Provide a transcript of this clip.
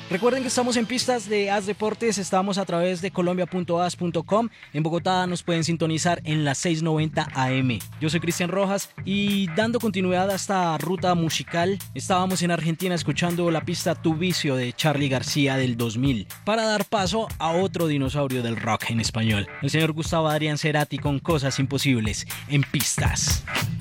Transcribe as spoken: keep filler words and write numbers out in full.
Recuerden que estamos en pistas de As Deportes, estamos a través de colombia punto as punto com. En Bogotá nos pueden sintonizar en las seiscientos noventa A M. Yo soy Cristian Rojas y dando continuidad a esta ruta musical, estábamos en Argentina escuchando la pista Tu Vicio de Charly García del dos mil, para dar paso a otro dinosaurio del rock en español, el señor Gustavo Adrián Cerati con Cosas Imposibles en Pistas.